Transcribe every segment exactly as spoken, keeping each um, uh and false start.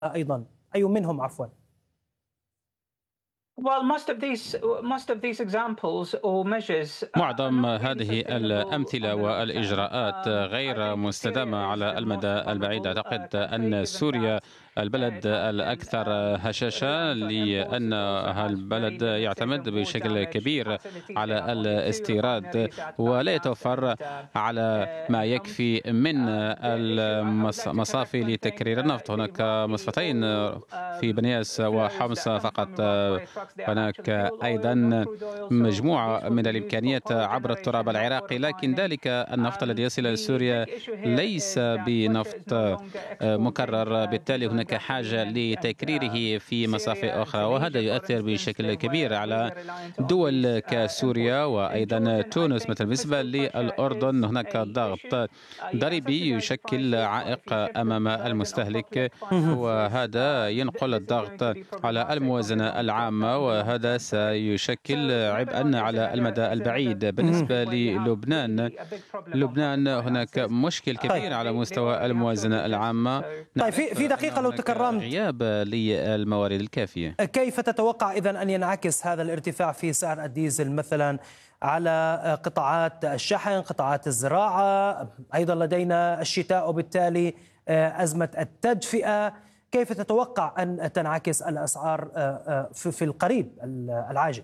أيضا؟ أي منهم عفوا؟ معظم هذه الأمثلة والإجراءات غير مستدامة على المدى البعيد. أعتقد أن سوريا البلد الأكثر هشاشة، لأن البلد يعتمد بشكل كبير على الاستيراد ولا يتوفر على ما يكفي من المصافي لتكرير النفط. هناك مصفتين في بنياس وحمص فقط. هناك أيضا مجموعة من الإمكانيات عبر التراب العراقي، لكن ذلك النفط الذي يصل إلى سوريا ليس بنفط مكرر، بالتالي هناك حاجة لتكريره في مصافي أخرى، وهذا يؤثر بشكل كبير على دول كسوريا وأيضا تونس. مثلا بالنسبة للأردن هناك ضغط ضريبي يشكل عائق أمام المستهلك، وهذا ينقل الضغط على الموازنة العامة، وهذا سيشكل عبئا على المدى البعيد. بالنسبة للبنان، لبنان هناك مشكل كبير على مستوى الموازنة العامة. طيب في في دقيقة لو تكرمت، غياب للموارد الكافية. كيف تتوقع إذن أن ينعكس هذا الارتفاع في سعر الديزل مثلا على قطاعات الشحن، قطاعات الزراعة؟ أيضا لدينا الشتاء وبالتالي أزمة التدفئة. كيف تتوقع أن تنعكس الأسعار في القريب العاجل؟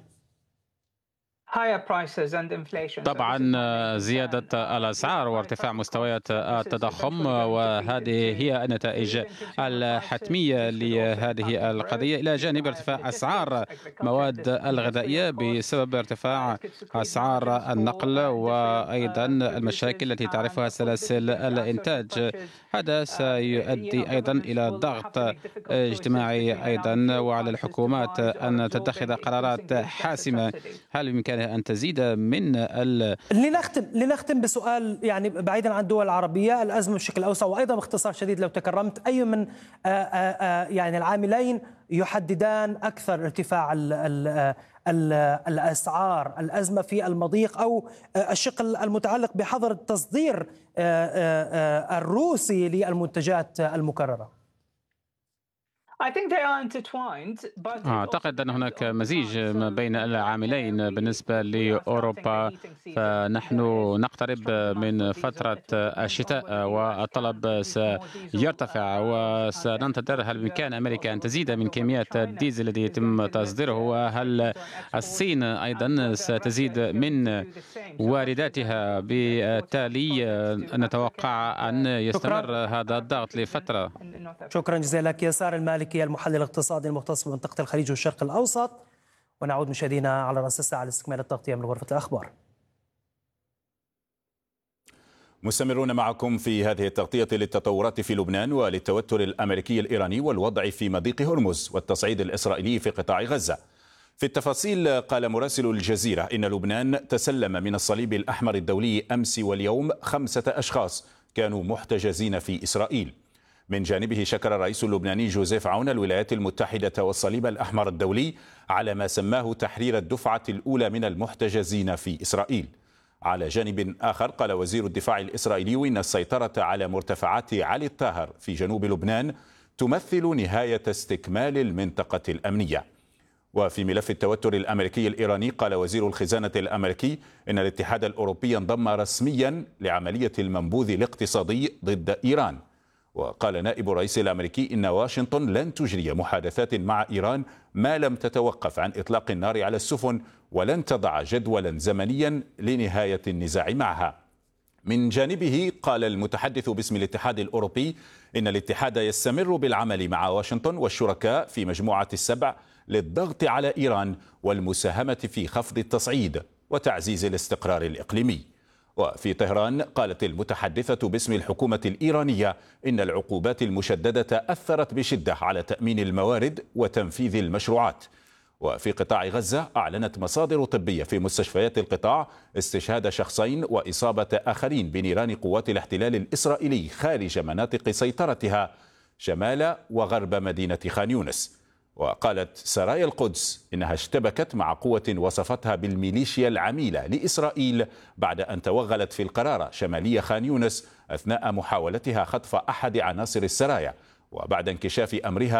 طبعا زيادة الأسعار وارتفاع مستويات التضخم، وهذه هي النتائج الحتمية لهذه القضية، إلى جانب ارتفاع أسعار مواد الغذائية بسبب ارتفاع أسعار النقل وأيضا المشاكل التي تعرفها سلاسل الإنتاج. هذا سيؤدي أيضا إلى ضغط اجتماعي أيضا، وعلى الحكومات أن تتخذ قرارات حاسمة. هل بإمكانها أن تزيد من ال... لنختم لنختم بسؤال يعني بعيدا عن الدول العربية، الأزمة بشكل أوسع، وأيضا باختصار شديد لو تكرمت، أي من آآ آآ يعني العاملين يحددان أكثر ارتفاع ال ال ال الأسعار؟ الأزمة في المضيق أو الشق المتعلق بحظر التصدير الروسي للمنتجات المكررة؟ أعتقد أن هناك مزيج ما بين العاملين. بالنسبة لأوروبا فنحن نقترب من فترة الشتاء والطلب سيرتفع، وسننتظر هل بإمكان أمريكا أن تزيد من كميات الديزل الذي يتم تصديره، وهل الصين أيضا ستزيد من وارداتها. بالتالي نتوقع أن يستمر هذا الضغط لفترة. شكرا جزيلا لك يسار المالكي، المحلل الاقتصادي المختص بمنطقة الخليج والشرق الأوسط. ونعود مشاهدينا على رأس الساعة لاستكمال التغطية من غرفة الأخبار. مستمرون معكم في هذه التغطية للتطورات في لبنان وللتوتر الأمريكي الإيراني والوضع في مضيق هرمز والتصعيد الإسرائيلي في قطاع غزة. في التفاصيل قال مراسل الجزيرة إن لبنان تسلم من الصليب الأحمر الدولي أمس واليوم خمسة أشخاص كانوا محتجزين في إسرائيل. من جانبه شكر الرئيس اللبناني جوزيف عون الولايات المتحدة والصليب الأحمر الدولي على ما سماه تحرير الدفعة الأولى من المحتجزين في إسرائيل. على جانب آخر قال وزير الدفاع الإسرائيلي إن السيطرة على مرتفعات علي الطاهر في جنوب لبنان تمثل نهاية استكمال المنطقة الأمنية. وفي ملف التوتر الأمريكي الإيراني قال وزير الخزانة الأمريكي إن الاتحاد الأوروبي انضم رسميا لعملية المنبوذ الاقتصادي ضد إيران. وقال نائب الرئيس الأمريكي إن واشنطن لن تجري محادثات مع إيران ما لم تتوقف عن إطلاق النار على السفن، ولن تضع جدولا زمنيا لنهاية النزاع معها. من جانبه قال المتحدث باسم الاتحاد الأوروبي إن الاتحاد يستمر بالعمل مع واشنطن والشركاء في مجموعة السبع للضغط على إيران والمساهمة في خفض التصعيد وتعزيز الاستقرار الإقليمي. وفي طهران قالت المتحدثة باسم الحكومة الإيرانية إن العقوبات المشددة أثرت بشدة على تأمين الموارد وتنفيذ المشروعات. وفي قطاع غزة أعلنت مصادر طبية في مستشفيات القطاع استشهاد شخصين وإصابة آخرين بنيران قوات الاحتلال الإسرائيلي خارج مناطق سيطرتها شمال وغرب مدينة خان يونس. وقالت سرايا القدس إنها اشتبكت مع قوة وصفتها بالميليشيا العميلة لإسرائيل بعد أن توغلت في القرارة شمالية خان يونس أثناء محاولتها خطف أحد عناصر السرايا. وبعد انكشاف أمرها